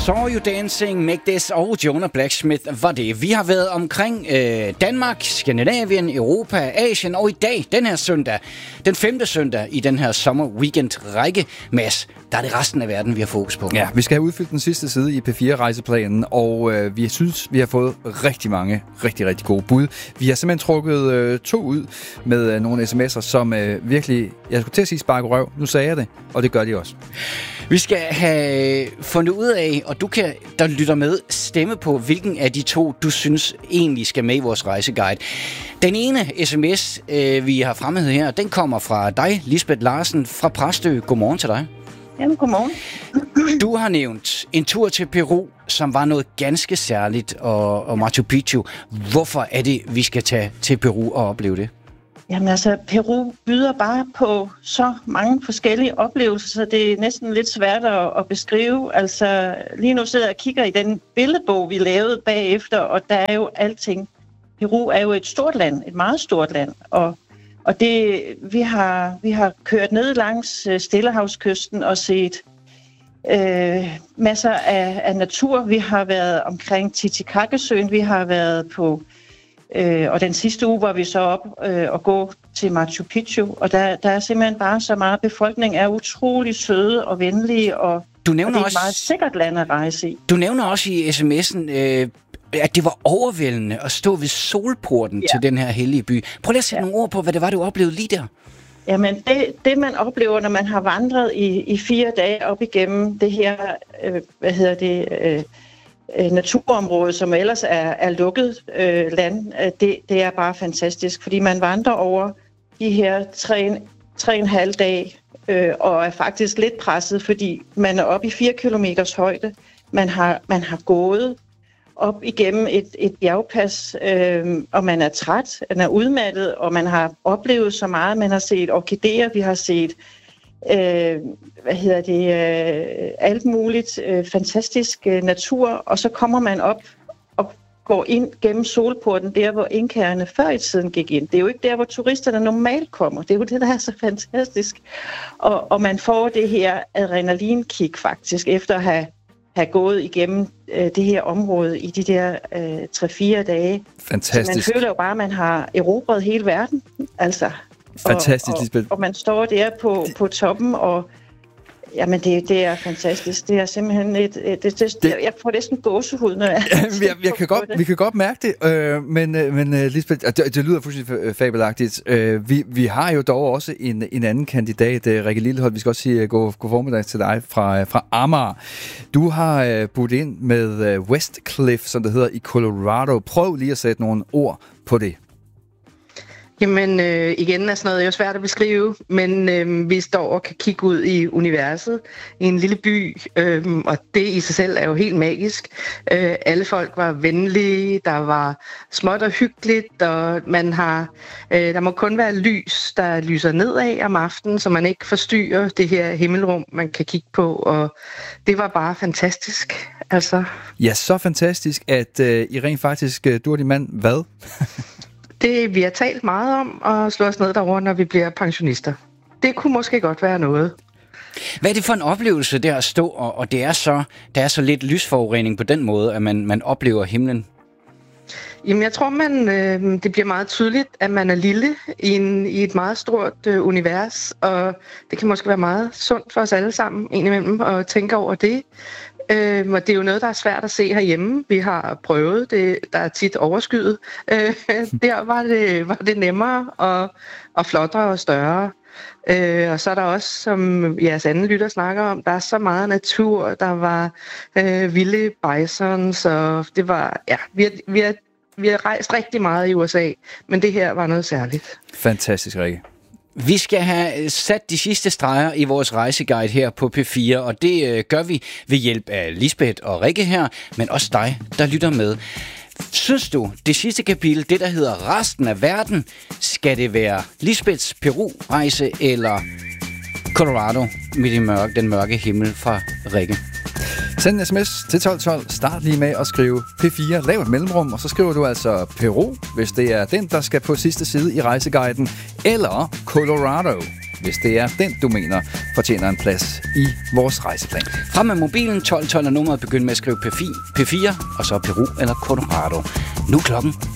Saw You Dancing, Make This og Jonah Blacksmith var det. Vi har været omkring Danmark, Skandinavien, Europa, Asien og i dag, den her søndag, den 5. søndag i den her sommer weekend række, Mads, der er det resten af verden, vi har fokus på. Ja, vi skal have udfyldt den sidste side i P4-rejseplanen, og vi synes, vi har fået rigtig mange rigtig gode bud. Vi har simpelthen trukket 2 ud med nogle sms'er, som virkelig, jeg skulle til at sige sparke røv, nu sagde jeg det, og det gør de også. Vi skal have fundet ud af, og du kan, der lytter med, stemme på, hvilken af de 2, du synes egentlig skal med i vores rejseguide. Den ene sms, vi har fremhævet her, den kommer fra dig, Lisbeth Larsen fra Præstø. Godmorgen til dig. Jamen, godmorgen. Du har nævnt en tur til Peru, som var noget ganske særligt, og Machu Picchu. Hvorfor er det, vi skal tage til Peru og opleve det? Jamen altså, Peru byder bare på så mange forskellige oplevelser, så det er næsten lidt svært at beskrive. Altså, lige nu sidder jeg og kigger i den billedbog, vi lavede bagefter, og der er jo alting. Peru er jo et stort land, et meget stort land, og det, vi har kørt ned langs Stillehavskysten og set masser af natur. Vi har været omkring Titicacasøen, vi har været på... og den sidste uge var vi så op og gå til Machu Picchu, og der er simpelthen bare så meget. Befolkningen er utrolig søde og venlige, og det er et meget sikkert land at rejse i. Du nævner også i sms'en, at det var overvældende at stå ved solporten til den her hellige by. Prøv lige at sætte nogle ord på, hvad det var, du oplevede lige der. Jamen, det man oplever, når man har vandret i 4 dage op igennem det her, naturområde, som ellers er lukket land, det er bare fantastisk, fordi man vandrer over de her 3,5 dage og er faktisk lidt presset, fordi man er oppe i 4 kilometers højde. Man har gået op igennem et bjergpas, og man er træt, man er udmattet, og man har oplevet så meget. Man har set orkideer, vi har set alt muligt fantastisk natur, og så kommer man op og går ind gennem solporten, der hvor inkerne før i tiden gik ind. Det er jo ikke der, hvor turisterne normalt kommer. Det er jo det, der er så fantastisk. Og man får det her adrenalinkick faktisk, efter at have gået igennem det her område i de der 3-4 dage. Fantastisk. Så man føler jo bare, at man har erobret hele verden. Altså... Fantastisk, Lisbeth. Og man står der på toppen, og jamen det er fantastisk. Det er simpelthen jeg får næsten gåsehud, når jeg vi kan godt mærke det, men Lisbeth, det lyder fuldstændig fabelagtigt. Vi har jo dog også en anden kandidat, Rikke Lilleholt. Vi skal også sige god formiddag til dig fra Amager. Du har budt ind med West Cliff, som det hedder, i Colorado. Prøv lige at sætte nogle ord på det. Jamen, igen er sådan noget jo svært at beskrive, men vi står og kan kigge ud i universet i en lille by, og det i sig selv er jo helt magisk. Alle folk var venlige, der var småt og hyggeligt, og der må kun være lys, der lyser nedad om aftenen, så man ikke forstyrrer det her himmelrum, man kan kigge på, og det var bare fantastisk. Altså. Ja, så fantastisk, at I rent faktisk, du og din mand, hvad? Det vi har talt meget om, at slå os ned derovre, når vi bliver pensionister. Det kunne måske godt være noget. Hvad er det for en oplevelse der at stå, og der er så lidt lysforurening på den måde, at man oplever himlen? Jamen, jeg tror, det bliver meget tydeligt, at man er lille i et meget stort univers, og det kan måske være meget sundt for os alle sammen indimellem at tænke over det. Og det er jo noget, der er svært at se herhjemme. Vi har prøvet det, der er tit overskyet. Der var det nemmere og flottere og større. Og så er der også, som jeres anden lytter snakker om, der er så meget natur. Der var vilde bisons, og det var, ja, vi har rejst rigtig meget i USA, men det her var noget særligt. Fantastisk, Rikke. Vi skal have sat de sidste streger i vores rejseguide her på P4, og det gør vi ved hjælp af Lisbeth og Rikke her, men også dig, der lytter med. Synes du, det sidste kapitel, det der hedder resten af verden, skal det være Lisbeths Peru-rejse eller Colorado midt i den mørke himmel fra Rikke? Send en sms til 1212. Start lige med at skrive P4. Lav et mellemrum, og så skriver du altså Peru, hvis det er den, der skal på sidste side i rejseguiden, eller Colorado. hvis det er den, du mener fortjener en plads i vores rejseplan. Frem med mobilen, 1212 er nummeret, begynd med at skrive P4, og så Peru eller Colorado. Nu klokken